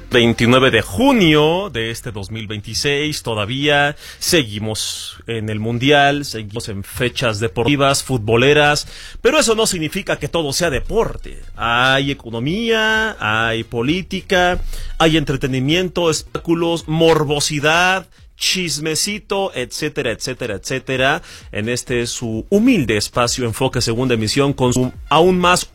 29 de junio de este 2026, todavía seguimos en el Mundial, seguimos en fechas deportivas, futboleras, pero eso no significa que todo sea deporte. Hay economía, hay política, hay entretenimiento, espectáculos, morbosidad, chismecito, etcétera, etcétera, etcétera, en este su humilde espacio Enfoque Segunda Emisión con su aún más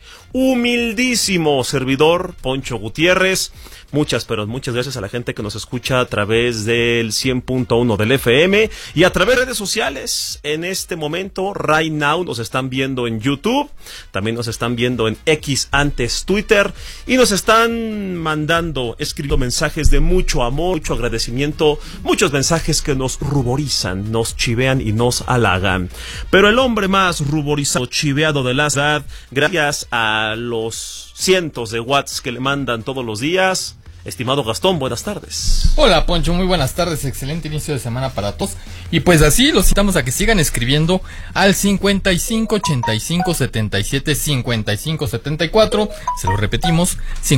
humildísimo servidor Poncho Gutiérrez. Muchas gracias a la gente que nos escucha a través del 100.1 del FM y a través de redes sociales. En este momento, right now, nos están viendo en YouTube, también nos están viendo en X, antes Twitter, y nos están mandando, escribiendo mensajes de mucho amor, mucho agradecimiento, muchos mensajes que nos ruborizan, nos chivean y nos halagan. Pero el hombre más ruborizado, chiveado de la ciudad, gracias a los cientos de watts que le mandan todos los días, estimado Gastón, buenas tardes. Hola Poncho, muy buenas tardes, excelente inicio de semana para todos. Y pues así los citamos a que sigan escribiendo al 55 85 77 55 74. Se lo repetimos,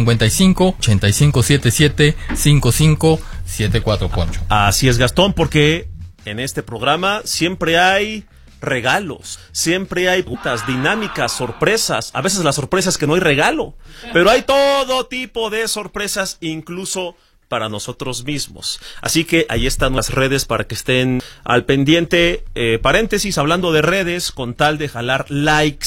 55 85 77 55 74, Poncho. Así es, Gastón, porque en este programa siempre hay regalos, siempre hay putas, dinámicas, sorpresas. A veces la sorpresa es que no hay regalo, pero hay todo tipo de sorpresas, incluso para nosotros mismos. Así que ahí están las redes para que estén al pendiente. Paréntesis, hablando de redes, con tal de jalar likes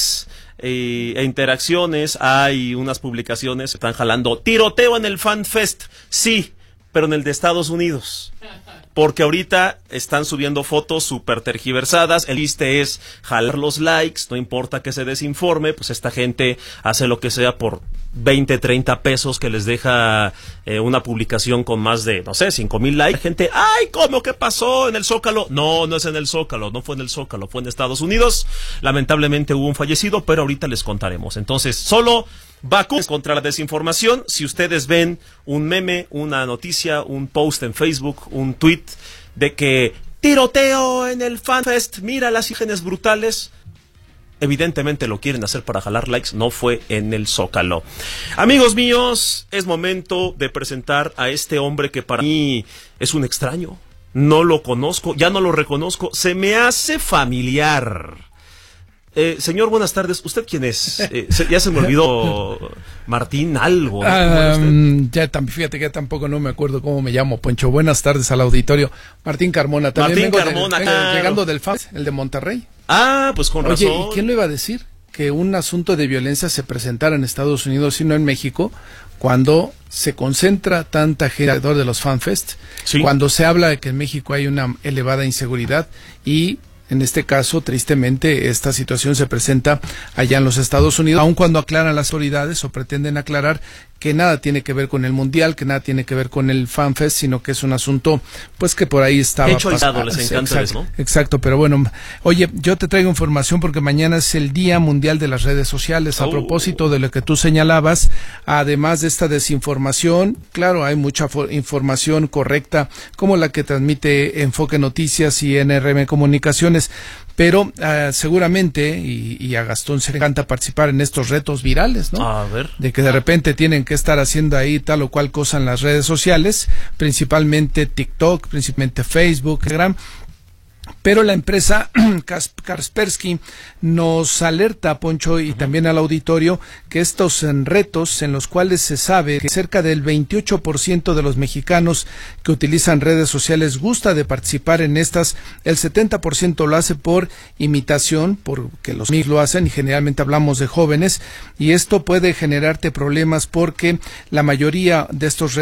e interacciones, hay unas publicaciones que están jalando tiroteo en el FanFest. Sí, pero en el de Estados Unidos. Porque ahorita están subiendo fotos súper tergiversadas. El chiste es jalar los likes, no importa que se desinforme, pues esta gente hace lo que sea por 20, 30 pesos que les deja una publicación con más de, no sé, 5,000 likes. La gente, ¡ay, cómo que pasó en el Zócalo! No, no es en el Zócalo, no fue en el Zócalo, fue en Estados Unidos. Lamentablemente hubo un fallecido, pero ahorita les contaremos. Entonces, solo vacunas contra la desinformación. Si ustedes ven un meme, una noticia, un post en Facebook, un tweet de que tiroteo en el FanFest, mira las imágenes brutales, evidentemente lo quieren hacer para jalar likes, no fue en el Zócalo. Amigos míos, es momento de presentar a este hombre que para mí es un extraño. No lo conozco, ya no lo reconozco, se me hace familiar. Señor, buenas tardes. ¿Usted quién es? Ya se me olvidó, Martín, algo. Fíjate que ya tampoco no me acuerdo cómo me llamo, Poncho. Buenas tardes al auditorio. Martín Carmona. También Martín Carmona, claro. Llegando del FAS, el de Monterrey. Pues con razón. Oye, ¿y quién lo iba a decir? Que un asunto de violencia se presentara en Estados Unidos y no en México, cuando se concentra tanta gente alrededor de los FanFest, sí. Cuando se habla de que en México hay una elevada inseguridad y en este caso, tristemente, esta situación se presenta allá en los Estados Unidos, aun cuando aclaran las autoridades o pretenden aclarar que nada tiene que ver con el Mundial, que nada tiene que ver con el FanFest, sino que es un asunto, pues que por ahí estaba. Hecho aislado, les encanta eso, ¿no? Exacto, pero bueno, oye, yo te traigo información porque mañana es el Día Mundial de las Redes Sociales. A propósito de lo que tú señalabas, además de esta desinformación, claro, hay mucha información correcta, como la que transmite Enfoque Noticias y NRM Comunicaciones, pero seguramente, y a Gastón se le encanta participar en estos retos virales, ¿no? A ver. De que de repente tienen que estar haciendo ahí tal o cual cosa en las redes sociales, principalmente TikTok, principalmente Facebook, Instagram. Pero la empresa Kaspersky nos alerta, Poncho, y también al auditorio, que estos retos en los cuales se sabe que cerca del 28% de los mexicanos que utilizan redes sociales gusta de participar en estas, el 70% lo hace por imitación, porque los amigos lo hacen y generalmente hablamos de jóvenes, y esto puede generarte problemas porque la mayoría de estos